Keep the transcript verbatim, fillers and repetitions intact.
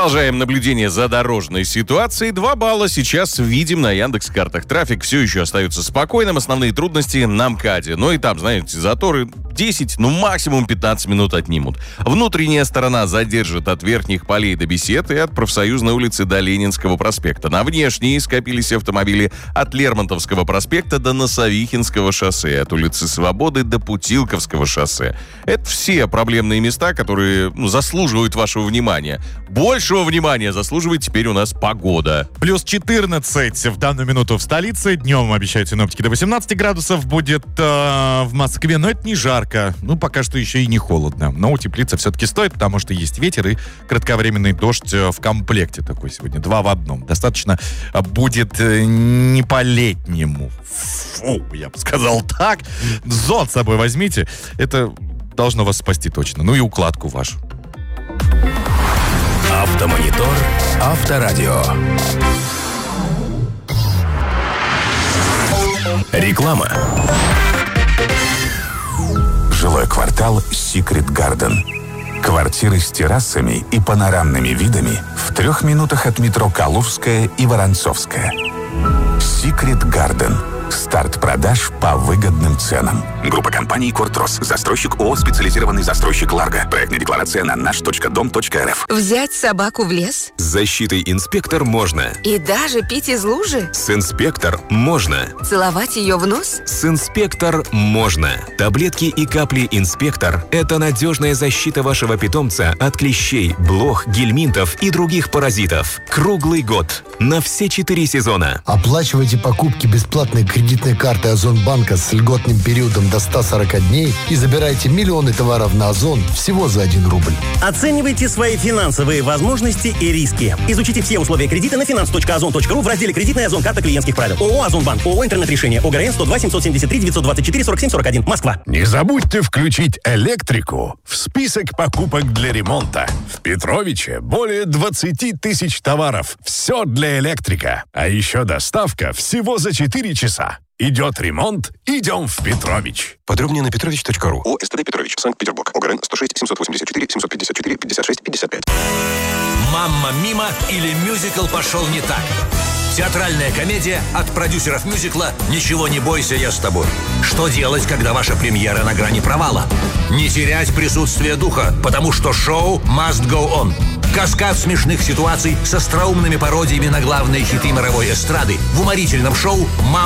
Продолжаем наблюдение за дорожной ситуацией. Два балла сейчас видим на Яндекс.Картах. Трафик все еще остается спокойным. Основные трудности на МКАДе. Но и там, знаете, заторы десять, ну максимум пятнадцать минут отнимут. Внутренняя сторона задержит от Верхних полей до Бесед и от Профсоюзной улицы до Ленинского проспекта. На внешней скопились автомобили от Лермонтовского проспекта до Носовихинского шоссе, от улицы Свободы до Путилковского шоссе. Это все проблемные места, которые ну, заслуживают вашего внимания. Большего внимания заслуживает теперь у нас погода. Плюс четырнадцать в данную минуту в столице. Днем обещают синоптики до восемнадцати градусов будет э, в Москве, но это не жарко. Ну, пока что еще и не холодно. Но утеплиться все-таки стоит, потому что есть ветер и кратковременный дождь в комплекте такой сегодня. Два в одном. Достаточно будет не по-летнему. Фу, я бы сказал так. Зонт с собой возьмите. Это должно вас спасти точно. Ну и укладку вашу. Автомонитор. Авторадио. Реклама. Жилой квартал Secret Garden. Квартиры с террасами и панорамными видами в трех минутах от метро Калужская и Воронцовская. Secret Garden. Старт продаж по выгодным ценам. Группа компаний «Кортрос». Застройщик ООО «Специализированный застройщик Ларго». Проектная декларация на наш точка дом точка эр эф. Взять собаку в лес? С защитой «Инспектор» можно. И даже пить из лужи? С «Инспектор» можно. Целовать ее в нос? С «Инспектор» можно. Таблетки и капли «Инспектор» — это надежная защита вашего питомца от клещей, блох, гельминтов и других паразитов. Круглый год. На все четыре сезона. Оплачивайте покупки бесплатной кредитной карты Озонбанка с льготным периодом до ста сорока дней и забирайте миллионы товаров на Озон всего за один рубль. Оценивайте свои финансовые возможности и риски. Изучите все условия кредита на финанс точка озон точка ру в разделе «Кредитная Озон-карта клиентских правил». ООО «Озонбанк», ООО «Интернет-решение», ОГРН сто два семьсот семьдесят три девятьсот двадцать четыре сорок семь сорок один, Москва. Не забудьте включить электрику в список покупок для ремонта. В Петровиче более двадцати тысяч товаров. Все для электрика. А еще доставка всего за четыре часа. Идет ремонт, идем в Петрович. Подробнее на петрович точка ру. ООО «СТД Петрович», Санкт-Петербург. ОГРН сто шесть семьсот восемьдесят четыре семьсот пятьдесят четыре пятьдесят шесть пятьдесят пять. «Мамма мимо» или «Мюзикл пошел не так». Театральная комедия от продюсеров мюзикла «Ничего не бойся, я с тобой». Что делать, когда ваша премьера на грани провала? Не терять присутствие духа, потому что шоу must go on. Каскад смешных ситуаций с остроумными пародиями на главные хиты мировой эстрады в уморительном шоу «Мамма